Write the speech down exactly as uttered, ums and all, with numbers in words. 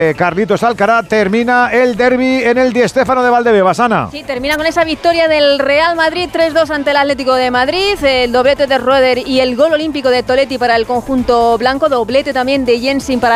Eh, Carlitos Alcaraz, termina el derbi en el Di Stéfano de Valdebebas, Ana. Sí, termina con esa victoria del Real Madrid tres dos ante el Atlético de Madrid, el doblete de Roeder y el gol olímpico de Toletti para el conjunto blanco, doblete también de Jensin para